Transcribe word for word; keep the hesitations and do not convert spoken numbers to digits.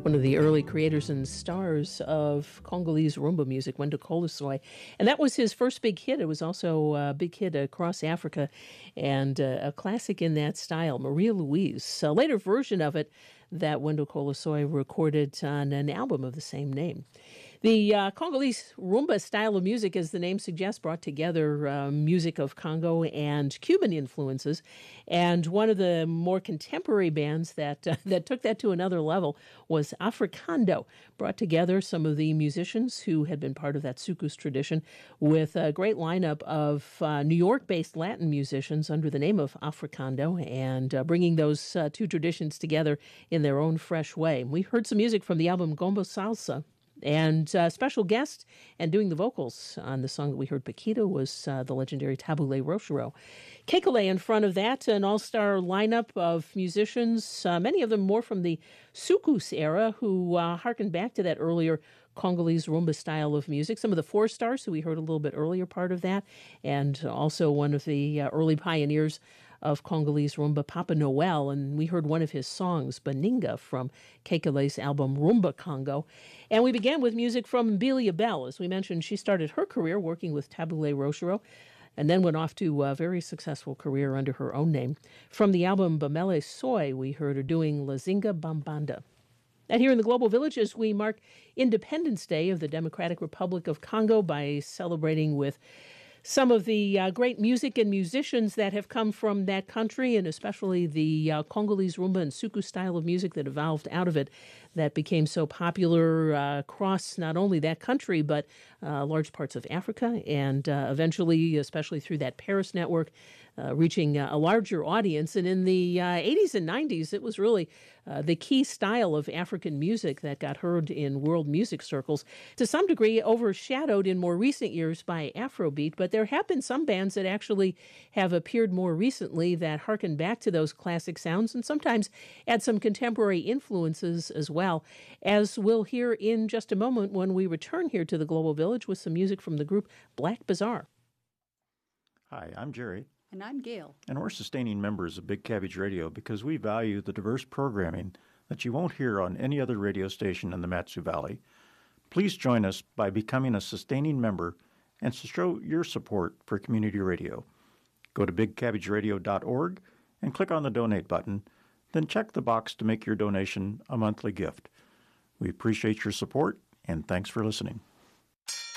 one of the early creators and stars of Congolese rumba music, Wendo Kolosoy. And that was his first big hit. It was also a big hit across Africa and uh, a classic in that style, Maria Louise. A later version of it that Wendo Kolosoy recorded on an album of the same name. The uh, Congolese rumba style of music, as the name suggests, brought together uh, music of Congo and Cuban influences. And one of the more contemporary bands that uh, that took that to another level was Africando, brought together some of the musicians who had been part of that soukous tradition with a great lineup of uh, New York-based Latin musicians under the name of Africando, and uh, bringing those uh, two traditions together in their own fresh way. We heard some music from the album Gombo Salsa. And uh, special guest and doing the vocals on the song that we heard, Paquita, was uh, the legendary Tabule Rochereau. Kekele in front of that, an all-star lineup of musicians, uh, many of them more from the soukous era, who uh, harkened back to that earlier Congolese rumba style of music. Some of the Four Stars, who we heard a little bit earlier part of that, and also one of the uh, early pioneers of Congolese rumba, Papa Noel, and we heard one of his songs, Baninga, from Kekele's album Rumba Congo. And we began with music from Mbilia Bel. As we mentioned, she started her career working with Tabule Rochereau and then went off to a very successful career under her own name. From the album Bamele Soy, we heard her doing Lazinga Bambanda. And here in the Global Village, as we mark Independence Day of the Democratic Republic of Congo by celebrating with some of the uh, great music and musicians that have come from that country, and especially the uh, Congolese rumba and soukous style of music that evolved out of it, that became so popular uh, across not only that country, but uh, large parts of Africa, and uh, eventually, especially through that Paris network, uh, reaching uh, a larger audience. And in the uh, eighties and nineties, it was really uh, the key style of African music that got heard in world music circles, to some degree overshadowed in more recent years by Afrobeat. But there have been some bands that actually have appeared more recently that harken back to those classic sounds and sometimes add some contemporary influences as well, as we'll hear in just a moment when we return here to the Global Village with some music from the group Black Bazaar. Hi, I'm Jerry. And I'm Gail. And we're sustaining members of Big Cabbage Radio because we value the diverse programming that you won't hear on any other radio station in the Matsu Valley. Please join us by becoming a sustaining member and to show your support for community radio. Go to big cabbage radio dot org and click on the donate button, then check the box to make your donation a monthly gift. We appreciate your support, and thanks for listening.